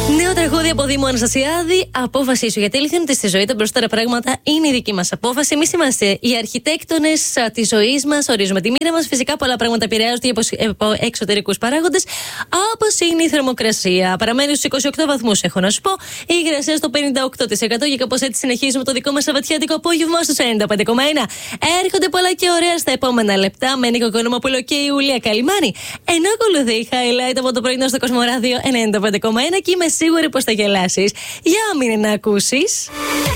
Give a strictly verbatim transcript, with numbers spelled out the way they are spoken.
Νέο τραγούδι από Δήμο Αναστασιάδη. Απόφασή σου. Γιατί αλήθεια είναι ότι στη ζωή τα μπροστά πράγματα είναι η δική μας απόφαση. Εμείς είμαστε οι αρχιτέκτονες της ζωής μας, ορίζουμε τη μοίρα μας. Φυσικά πολλά πράγματα επηρεάζονται από εξωτερικούς παράγοντες, όπως είναι η θερμοκρασία. Παραμένει στους είκοσι οκτώ βαθμούς, έχω να σου πω. Η υγρασία στο πενήντα οκτώ τοις εκατό και κάπως έτσι συνεχίζουμε το δικό μας σαββατιάτικο απόγευμα στους ενενήντα πέντε κόμμα ένα. Έρχονται πολλά και ωραία στα επόμενα λεπτά με Νίκο Κονομόπουλο και η Ιουλία Καλιμάνη. Ενώ ακολουθεί η highlight από το πρωινό στο Κοσμοράδιο ενενήντα πέντε κόμμα ένα και είμαι σίγουρη πως θα γελάσεις. Για μείνε να ακούσεις.